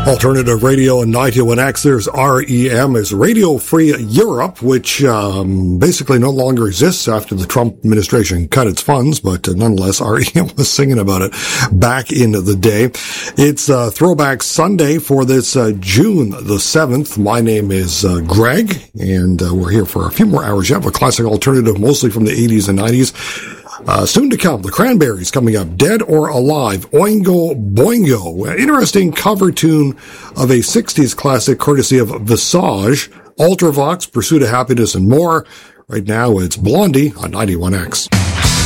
Alternative Radio and 91X. There's REM is Radio Free Europe, which basically no longer exists after the Trump administration cut its funds, but nonetheless, REM was singing about it back in the day. It's Throwback Sunday for this June the 7th. My name is Greg, and we're here for a few more hours yet. A classic alternative, mostly from the 80s and 90s. Soon to come, the Cranberries coming up, Dead or Alive, Oingo Boingo, interesting cover tune of a 60s classic courtesy of Visage, Ultravox, Pursuit of Happiness, and more. Right now, it's Blondie on 91X.